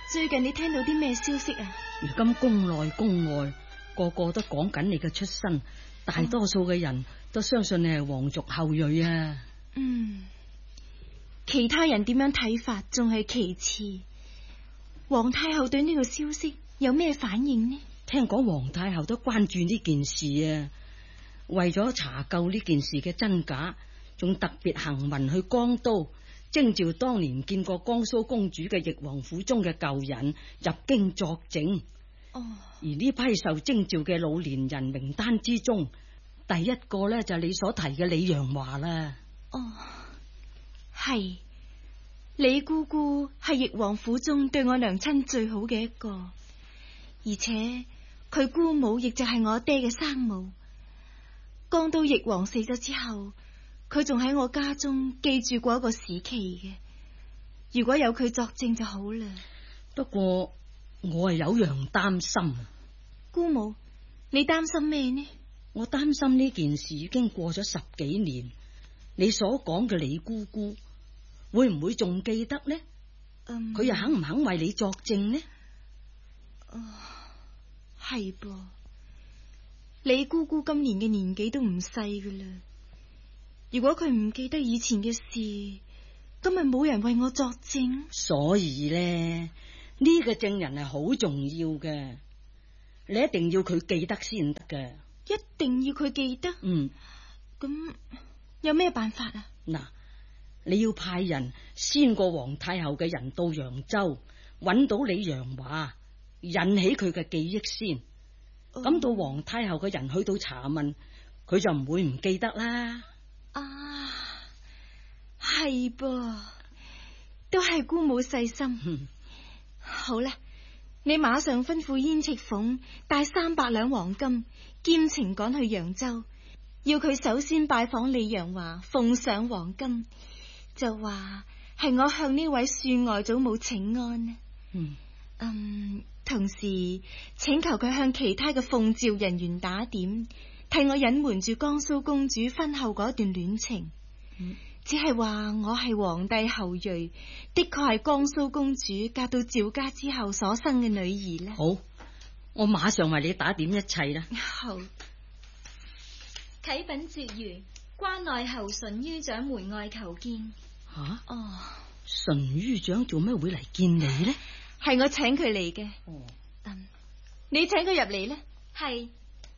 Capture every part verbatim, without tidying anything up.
最近你聽到啲咩消息啊？ 如今宮內宮外個個都講緊你嘅出身，大多數嘅人都相信你係皇族後裔啊。 嗯，其他人點樣睇法仲係其次。皇太后對呢個消息有咩反應呢？ 聽講皇太后都關注呢件事啊，為咗查究呢件事嘅真假，仲特別行文去江都徵召當年見過江蘇公主嘅奕王府中嘅舊人入京作證。 哦， 而呢批受徵召嘅老年人名單之中，第一個呢就係你所提嘅李陽華啦。 哦，係李姑姑係奕王府中對我娘親最好嘅一個，而且佢姑母亦就係我爹嘅生母。剛到奕王死咗之後，佢仲喺我家中記住過一個時期嘅。如果有佢作證就好啦。 不過我係有樣擔心。 姑母，你擔心咩呢？ 我擔心呢件事已經過咗十幾年，你所講嘅李姑姑會唔會仲記得呢？ 嗯， 佢又肯唔肯為你作證呢？ 哦，係噃。李姑姑今年嘅年紀都唔細噶啦。如果佢唔記得以前嘅事，咁咪冇人為我作證。 所以呢，呢個證人係好重要嘅，你一定要佢記得先得嘅。 一定要佢記得？ 嗯， 咁有咩辦法啊？ 嗱，你要派人先過皇太后嘅人到揚州，揾到李陽華，引起佢嘅記憶先。咁、哦、到皇太后嘅人去到查問，佢就唔會唔記得啦。 啊，係噃，都係姑母細心。 嗯、 好啦，你馬上吩咐燕赤鳳帶三百兩黃金，兼程趕去揚州，要佢首先拜訪李陽華，奉上黃金，就話係我向呢位庶外祖母請安。 嗯。 嗯，同時請求佢向其他嘅奉詔人員打點，替我隱瞞住江蘇公主婚後嗰段戀情。嗯、只係話我係皇帝後裔，的確係江蘇公主嫁到趙家之後所生嘅女兒呢。 好，我馬上為你打點一切啦。 好。 啟稟節諭，關內侯淳于長門外求見。 吓、啊？ 哦， 淳于長做咩會嚟見你呢？ 係我請佢嚟嘅。 哦， 嗯，你請佢入嚟呢？ 係。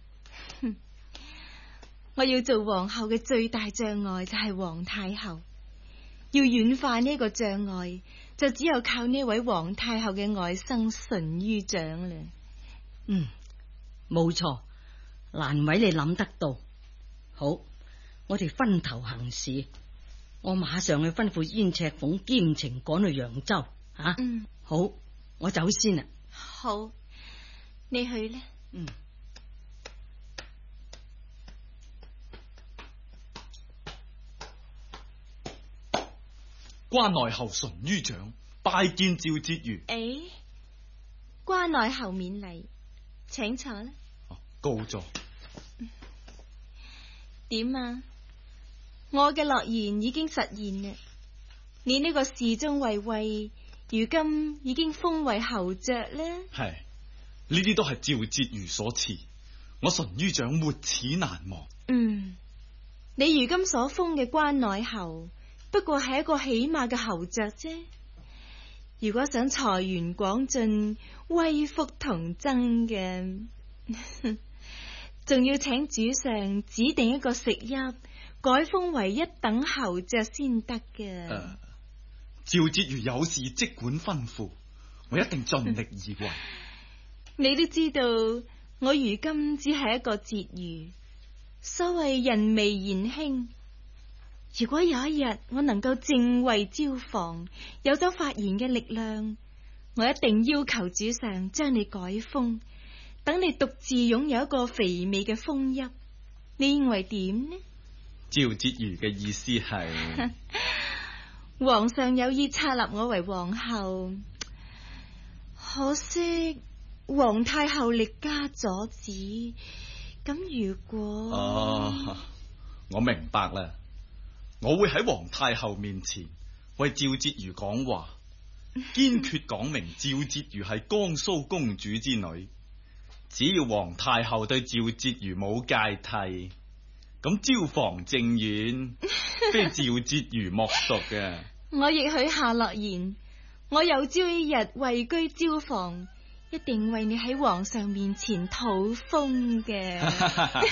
我要做皇后嘅最大障礙就係皇太后，要軟化呢個障礙，就只有靠呢位皇太后嘅外甥淳于長啦。 嗯，冇錯，難為你諗得到。好，我哋分頭行事，我馬上去吩咐燕赤鳳兼程趕去揚州。吓、啊， 嗯， 好，我走先啦。 好，你去呢？ 嗯。 關內侯淳于長拜見趙節諭。 誒，關內侯免禮，請坐啦。 告座。 點啊？我嘅諾言已經實現啦。你呢個侍中衛尉，如今已經封為侯爵啦。 係，呢啲都係趙節諭所賜，我淳于長沒齒難忘。 嗯，你如今所封嘅關內侯，不過係一個起碼嘅侯爵啫。如果想財源廣進、威福同增嘅，仲要請主上指定一個食邑，改封為一等侯爵先得嘅。 誒，趙節諭有事即管吩咐，我一定盡力而為。 你都知道，我如今只係一個節諭，所謂人微言輕。如果有一日我能夠正位招房，有咗發言嘅力量，我一定要求主上將你改封，等你獨自擁有一個肥美嘅封邑。你認為點呢？ 趙節諭嘅意思係皇上有意冊立我為皇后，可惜皇太后力加阻止。咁如果哦，我明白啦。我會喺皇太后面前為趙節諭講話， 堅決講明趙節如係江蘇公主之女。只要皇太后對趙節如冇芥蒂，咁招房正院非趙節如莫屬嘅。 我亦許下諾言，我有朝一日位居招房，一定為你喺皇上面前討封嘅。